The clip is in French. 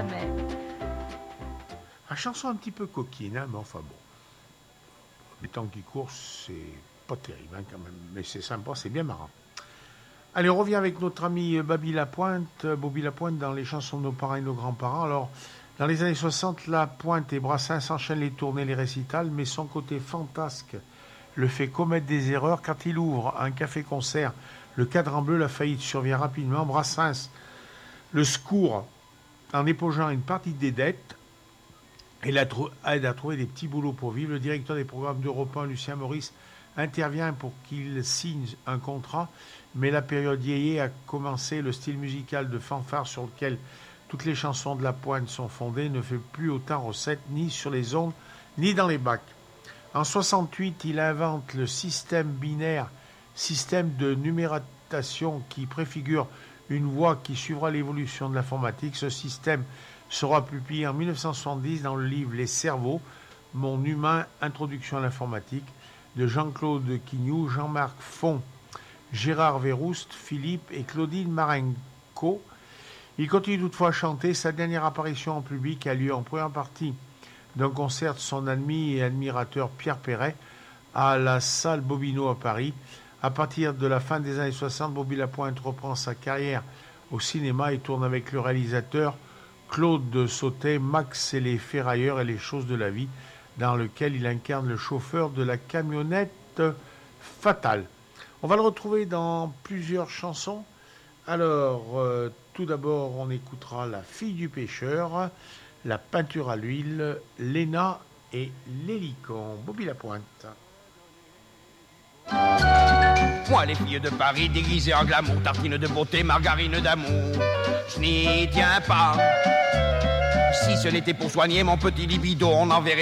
jamais. La chanson un petit peu coquine, hein, mais enfin bon. Les temps qui courent, c'est pas terrible hein, quand même, mais c'est sympa, c'est bien marrant. Allez, on revient avec notre ami Bobby Lapointe dans les chansons de nos parents et de nos grands-parents. Alors, dans les années 60, Lapointe et Brassens s'enchaînent les tournées, les récitals, mais son côté fantasque le fait commettre des erreurs. Quand il ouvre un café-concert, le cadran bleu, la faillite survient rapidement. Brassens le secourt en épogeant une partie des dettes et aide à trouver des petits boulots pour vivre. Le directeur des programmes d'Europe 1, Lucien Maurice, intervient pour qu'il signe un contrat, mais la période yéyé a commencé. Le style musical de fanfare sur lequel toutes les chansons de Lapointe sont fondées ne fait plus autant recette ni sur les ondes ni dans les bacs. En 68, il invente le système binaire, système de numération qui préfigure une voie qui suivra l'évolution de l'informatique. Ce système sera publié en 1970 dans le livre Les cerveaux, Mon humain, introduction à l'informatique, de Jean-Claude Quignou, Jean-Marc Font, Gérard Verrouste, Philippe et Claudine Marenco. Il continue toutefois à chanter. Sa dernière apparition en public a lieu en première partie d'un concert de son ami et admirateur Pierre Perret à la salle Bobino à Paris. À partir de la fin des années 60, Bobby Lapointe reprend sa carrière au cinéma et tourne avec le réalisateur Claude Sautet, Max et les ferrailleurs et les choses de la vie, dans lequel il incarne le chauffeur de la camionnette fatale. On va le retrouver dans plusieurs chansons. Alors, tout d'abord, on écoutera La fille du pêcheur, La peinture à l'huile, Léna et l'hélicon. Bobby Lapointe. Moi, les filles de Paris déguisées en glamour, tartines de beauté, margarine d'amour, je n'y tiens pas. Si ce n'était pour soigner mon petit libido, on enverrait